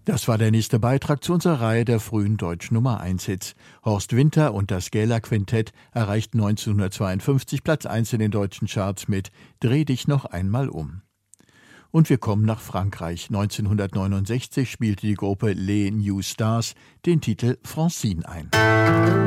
Das war der nächste Beitrag zu unserer Reihe der frühen deutschen Nummer-1-Hits. Horst Winter und das Gähler Quintett erreichten 1952 Platz 1 in den deutschen Charts mit »Dreh dich noch einmal um«. Und wir kommen nach Frankreich. 1969 spielte die Gruppe Les New Stars den Titel Francine ein.